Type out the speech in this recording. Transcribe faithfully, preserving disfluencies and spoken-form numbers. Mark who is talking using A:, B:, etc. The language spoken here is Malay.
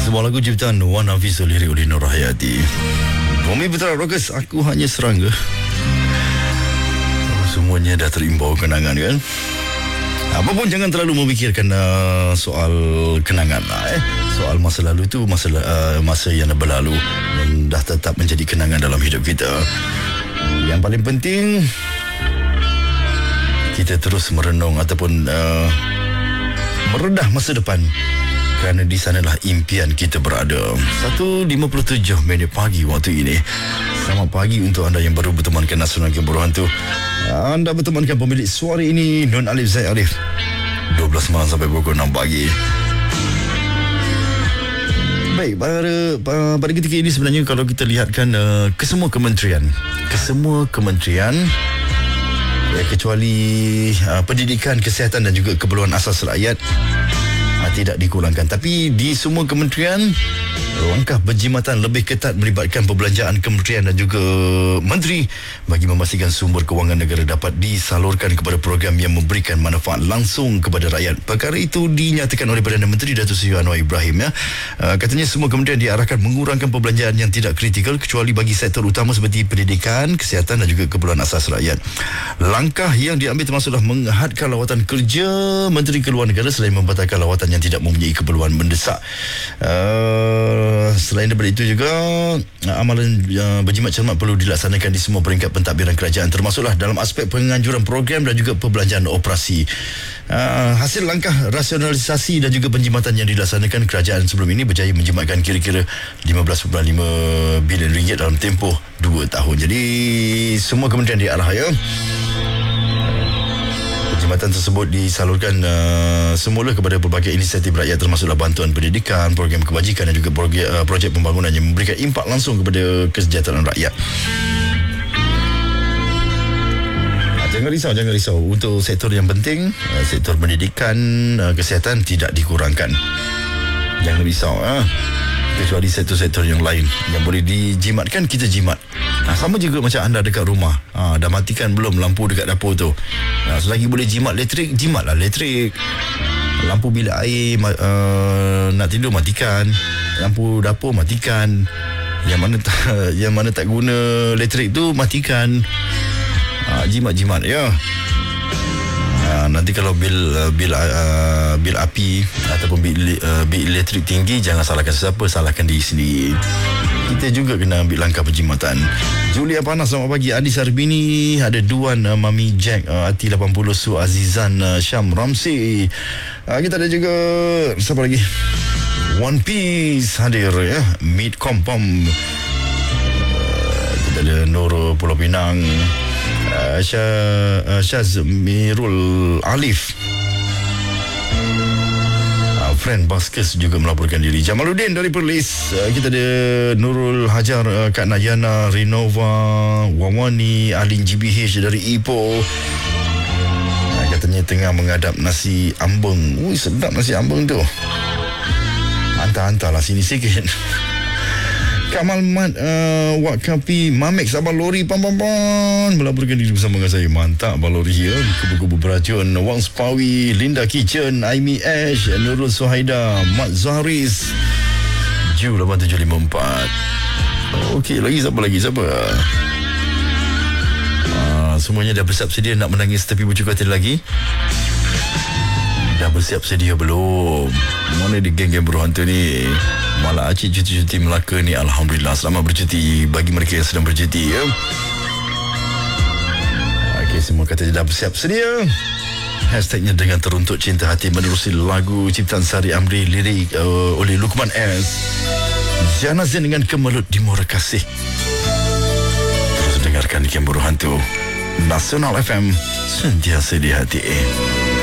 A: Sebuah lagu ciptaan Wan Hafiz, lirik oleh Nur Hayati. Bumi Putra Rockers, aku hanya serangga. Semuanya dah terimbau kenangan kan. Apa pun jangan terlalu memikirkan uh, soal kenangan lah, eh. Soal masa lalu tu masa, uh, masa yang dah berlalu dan dah tetap menjadi kenangan dalam hidup kita. Yang paling penting, kita terus merenung ataupun uh, meredah masa depan, kerana di sanalah impian kita berada. satu lima puluh tujuh minit pagi waktu ini. Selamat pagi untuk anda yang baru bertemankan Nasional Kemburu Hantu. Anda bertemankan pemilik suara ini, Nun Alif Zaid Arif. dua belas malam sampai pukul enam pagi. Baik, pada, pada ketika ini sebenarnya kalau kita lihatkan uh, kesemua kementerian, kesemua kementerian ya, kecuali uh, pendidikan, kesihatan dan juga keperluan asas rakyat uh, tidak dikurangkan. Tapi di semua kementerian, langkah berjimatan lebih ketat melibatkan perbelanjaan kementerian dan juga menteri bagi memastikan sumber kewangan negara dapat disalurkan kepada program yang memberikan manfaat langsung kepada rakyat. Perkara itu dinyatakan oleh Perdana Menteri Datuk Seri Anwar Ibrahim. Ya. Uh, katanya semua kementerian diarahkan mengurangkan perbelanjaan yang tidak kritikal kecuali bagi sektor utama seperti pendidikan, kesihatan dan juga keperluan asas rakyat. Langkah yang diambil termasuklah menghadkan lawatan kerja Menteri Keluar Negara selain membatalkan lawatan yang tidak mempunyai keperluan mendesak. Uh, Selain daripada itu juga, amalan uh, berjimat cermat perlu dilaksanakan di semua peringkat pentadbiran kerajaan, termasuklah dalam aspek penganjuran program dan juga perbelanjaan operasi. Uh, hasil langkah rasionalisasi dan juga penjimatan yang dilaksanakan kerajaan sebelum ini berjaya menjimatkan kira-kira lima belas perpuluhan lima bilion ringgit dalam tempoh dua tahun. Jadi semua kementerian diarah ya. Perkhidmatan tersebut disalurkan uh, semula kepada pelbagai inisiatif rakyat, termasuklah bantuan pendidikan, program kebajikan dan juga projek, uh, projek pembangunan yang memberikan impak langsung kepada kesejahteraan rakyat. Uh, jangan risau, jangan risau. Untuk sektor yang penting, uh, sektor pendidikan, uh, kesihatan tidak dikurangkan. Jangan risau. Uh. Kecuali sektor-sektor yang lain yang boleh dijimatkan, kita jimat. Nah, sama juga macam anda dekat rumah, ha, dah matikan belum lampu dekat dapur tu? Nah, selagi boleh jimat elektrik, jimatlah elektrik. Lampu bilik air uh, nak tidur, matikan. Lampu dapur, matikan. Yang mana tak, yang mana tak guna elektrik tu, matikan. Ha, jimat-jimat ya. Uh, nanti kalau bil uh, bil uh, bil api ataupun bil, uh, bil elektrik tinggi, jangan salahkan sesiapa, salahkan diri sendiri. Kita juga kena ambil langkah penjimatan. Julia Panas, selamat pagi. Adi Sarbini, ada Duan, uh, Mami Jack, uh, Ati lapan puluh, Su Azizan, uh, Syam Ramsi. Uh, kita ada juga siapa lagi? One Piece hadir ya. Meet Kompom. Uh, kita ada Nur Pulau Pinang. Uh, Syah, uh, Syazmirul Alif, uh, Friend Baskes juga melaporkan diri. Jamaluddin dari Perlis. uh, Kita ada Nurul Hajar, uh, Kak Nayana, Renova, Wawani, Alin G B H dari Ipoh. uh, Katanya tengah mengadap nasi ambeng. Ui, sedap nasi ambeng tu. Hantar-hantarlah sini sikit. Kamal Mat, uh, Wak Kapi, Mamek, Abang Lori, Pam-pam-pam melaporkan diri bersama dengan saya. Mantap Abang Lori ya. Kubu-kubu beracun, Wang Spawi, Linda Kitchen, Aimi Ash, Nurul Suhaida, Mat Zahris, Ju lapan tujuh lima empat. Okey, lagi siapa lagi? Siapa? Uh, semuanya dah bersiap sedia nak menangis tepi bucu katil lagi? Dah bersiap sedia belum? Mana di geng-geng berhantu ni? Malah acik cuti-cuti Melaka ni, alhamdulillah, selamat bercuti bagi mereka yang sedang bercuti ya. Okey, semua kata dah bersiap sedia. Hashtagnya dengan teruntut cinta hati menerusi lagu ciptaan Sari Amri, lirik uh, oleh Lukman S. Janazin dengan Kemelut di Muara Kasih. Terus dengarkan Geng Buruh Hantu Nasional F M, sentiasa di hati.